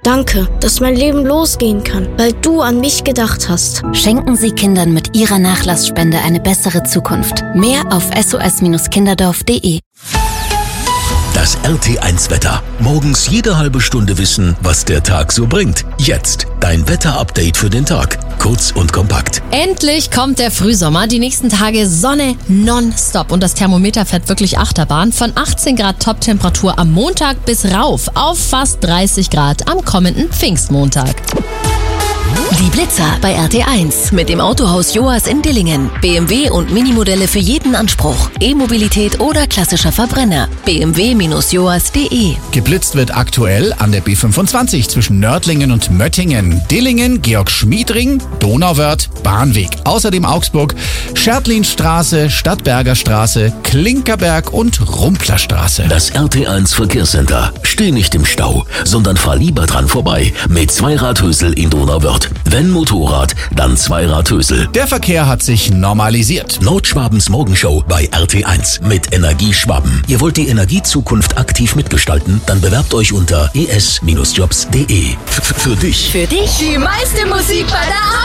Danke, dass mein Leben losgehen kann, weil du an mich gedacht hast. Schenken Sie Kindern mit Ihrer Nachlassspende eine bessere Zukunft. Mehr auf sos-kinderdorf.de. Das RT1-Wetter. Morgens jede halbe Stunde wissen, was der Tag so bringt. Jetzt dein Wetter-Update für den Tag. Kurz und kompakt. Endlich kommt der Frühsommer. Die nächsten Tage Sonne nonstop. Und das Thermometer fährt wirklich Achterbahn. Von 18 Grad Toptemperatur am Montag bis rauf auf fast 30 Grad am kommenden Pfingstmontag. Die Blitzer bei RT1 mit dem Autohaus Joas in Dillingen. BMW und Minimodelle für jeden Anspruch. E-Mobilität oder klassischer Verbrenner. bmw-joas.de. Geblitzt wird aktuell an der B25 zwischen Nördlingen und Möttingen, Dillingen, Georg-Schmied-Ring, Donauwörth, Bahnweg. Außerdem Augsburg, Schertlinstraße, Stadtberger Straße, Klinkerberg und Rumplerstraße. Das RT1 Verkehrscenter. Steh nicht im Stau, sondern fahr lieber dran vorbei mit Zweiradhösel in Donauwörth. Wenn Motorrad, dann Zweiradhösel. Der Verkehr hat sich normalisiert. Nordschwabens Morgenshow bei RT1 mit Energie Schwaben. Ihr wollt die Energiezukunft aktiv mitgestalten? Dann bewerbt euch unter es-jobs.de. Für dich. Für dich. Die meiste Musik bei der